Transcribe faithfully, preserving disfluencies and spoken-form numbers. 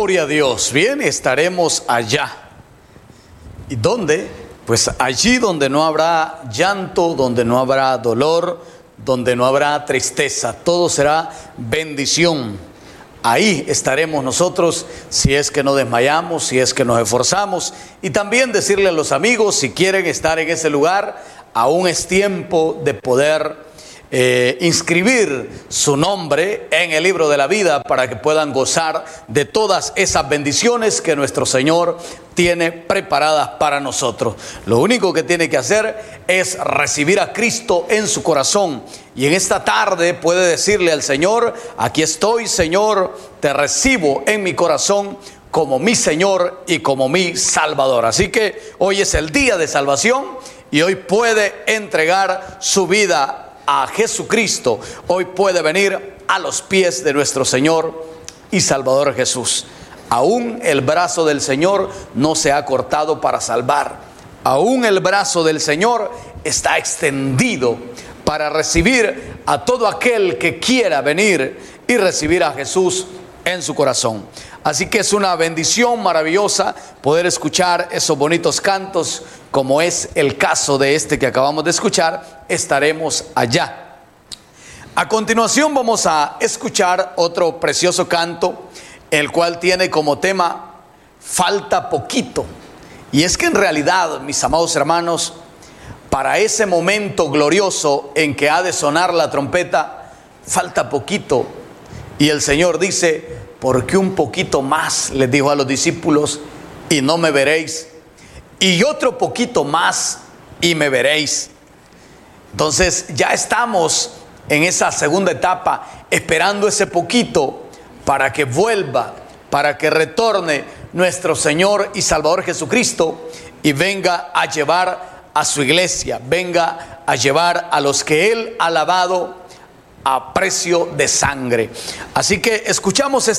Gloria a Dios. Bien, estaremos allá. ¿Y dónde? Pues allí donde no habrá llanto, donde no habrá dolor, donde no habrá tristeza. Todo será bendición. Ahí estaremos nosotros, si es que no desmayamos, si es que nos esforzamos. Y también decirle a los amigos, si quieren estar en ese lugar, aún es tiempo de poder Eh, inscribir su nombre en el libro de la vida para que puedan gozar de todas esas bendiciones que nuestro Señor tiene preparadas para nosotros. Lo único que tiene que hacer es recibir a Cristo en su corazón, y en esta tarde puede decirle al Señor: aquí estoy, Señor, te recibo en mi corazón como mi Señor y como mi Salvador. Así que hoy es el día de salvación y hoy puede entregar su vida a Jesucristo. Hoy puede venir a los pies de nuestro Señor y Salvador Jesús. Aún el brazo del Señor no se ha cortado para salvar. Aún el brazo del Señor está extendido para recibir a todo aquel que quiera venir y recibir a Jesús en su corazón. Así que es una bendición maravillosa poder escuchar esos bonitos cantos, como es el caso de este que acabamos de escuchar. Estaremos allá. A continuación vamos a escuchar otro precioso canto, el cual tiene como tema falta poquito. Y es que en realidad, mis amados hermanos, para ese momento glorioso en que ha de sonar la trompeta, falta poquito. Y el Señor dice: porque un poquito más, les dijo a los discípulos, y no me veréis, y otro poquito más y me veréis. Entonces ya estamos en esa segunda etapa, esperando ese poquito para que vuelva, para que retorne nuestro Señor y Salvador Jesucristo y venga a llevar a su iglesia, venga a llevar a los que Él ha lavado a precio de sangre. Así que escuchamos este